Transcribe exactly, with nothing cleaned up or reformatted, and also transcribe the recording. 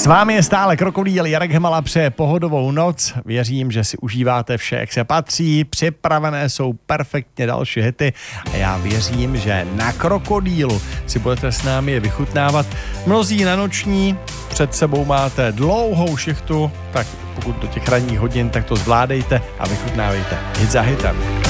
S vámi je stále Krokodýl, Jarek Hemala přeje pohodovou noc. Věřím, že si užíváte vše, jak se patří. Připravené jsou perfektně další hity a já věřím, že na Krokodýlu si budete s námi je vychutnávat. Mnozí na noční, před sebou máte dlouhou šichtu, tak pokud do těch ranních hodin, tak to zvládejte a vychutnávejte hit za hitem.